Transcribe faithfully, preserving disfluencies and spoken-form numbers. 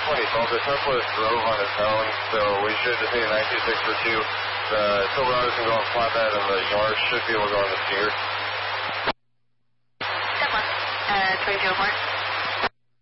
twenty twelve, the Tesla drove on its own, so we should just need a nine two six for two. The Silverado can go on flatbed, and the yard should be able to go on the steer. ten one, uh, three zero four.